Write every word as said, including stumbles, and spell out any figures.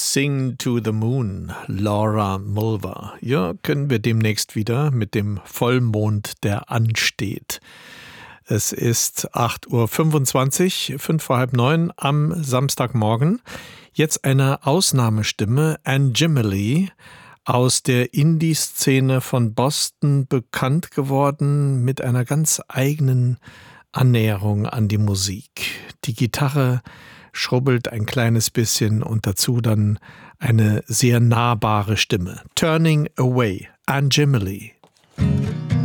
Sing to the Moon, Laura Mulvey. Ja, können wir demnächst wieder mit dem Vollmond, der ansteht. Es ist acht Uhr fünfundzwanzig, fünf vor halb neun am Samstagmorgen. Jetzt eine Ausnahmestimme, Anne Jimmerly, aus der Indie-Szene von Boston bekannt geworden, mit einer ganz eigenen Annäherung an die Musik. Die Gitarre schrubbelt ein kleines bisschen und dazu dann eine sehr nahbare Stimme. Turning Away, Anne Jimmerly.